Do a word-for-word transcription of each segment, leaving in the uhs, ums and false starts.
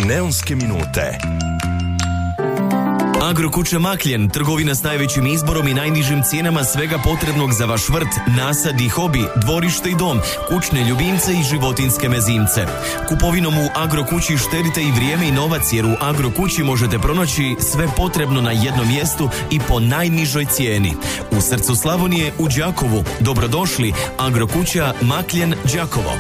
Neonske minute. Agrokuća Makljen, trgovina s najvećim izborom i najnižim cijenama svega potrebnog za vaš vrt, nasad i hobi, dvorište i dom, kućne ljubimce i životinjske mezimce. Kupovinom u Agrokući štedite i vrijeme i novac, jer u Agrokući možete pronaći sve potrebno na jednom mjestu i po najnižoj cijeni. U srcu Slavonije, u Đakovu. Dobrodošli, Agrokuća Makljen, Đakovo.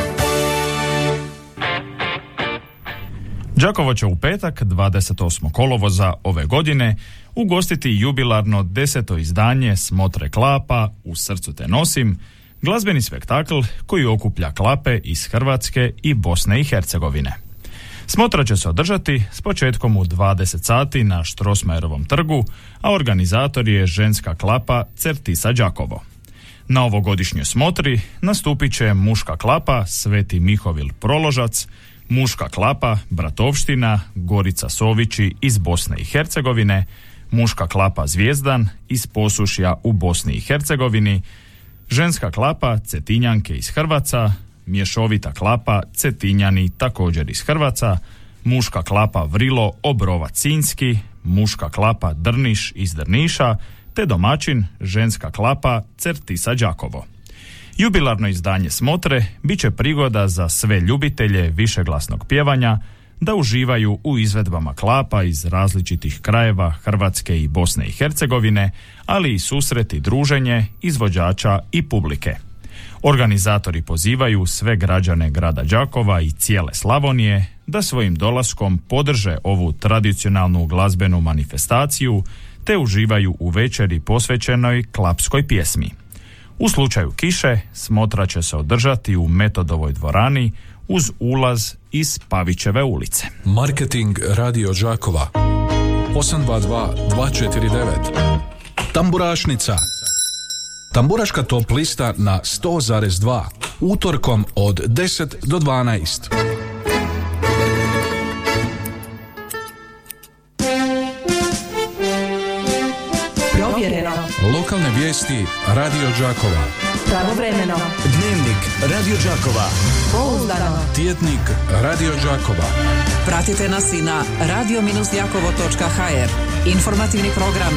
Đakovo će u petak, dvadeset osmog kolovoza ove godine, ugostiti jubilarno deseto izdanje Smotre klapa U srcu te nosim, glazbeni spektakl koji okuplja klape iz Hrvatske i Bosne i Hercegovine. Smotra će se održati s početkom u dvadeset sati na Štrosmajerovom trgu, a organizator je ženska klapa Certisa Đakovo. Na ovogodišnjoj smotri nastupit će muška klapa Sveti Mihovil Proložac, muška klapa Bratovština Gorica Sovići iz Bosne i Hercegovine, muška klapa Zvijezdan iz Posušja u Bosni i Hercegovini, ženska klapa Cetinjanke iz Hrvaca, mješovita klapa Cetinjani također iz Hrvaca, muška klapa Vrilo Obrovac Sinjski, muška klapa Drniš iz Drniša, te domaćin ženska klapa Certisa Đakovo. Jubilarno izdanje Smotre bit će prigoda za sve ljubitelje višeglasnog pjevanja da uživaju u izvedbama klapa iz različitih krajeva Hrvatske i Bosne i Hercegovine, ali i susret i druženje izvođača i publike. Organizatori pozivaju sve građane grada Đakova i cijele Slavonije da svojim dolaskom podrže ovu tradicionalnu glazbenu manifestaciju te uživaju u večeri posvećenoj klapskoj pjesmi. U slučaju kiše, smotra će se održati u Metodovoj dvorani uz ulaz iz Pavićeve ulice. Marketing Radio Đakova osam dva dva dva četiri devet. Tamburašnica. Tamburaška top lista na sto zarez dva. Utorkom od deset do dvanaest. Provjereno. Lokalne vijesti Radio Đakova. Pravovremeno. Dnevnik Radio Đakova. Pouzdano. Tjednik Radio Đakova. Pratite nas i na radio dash đakovo točka ha er. Informativni program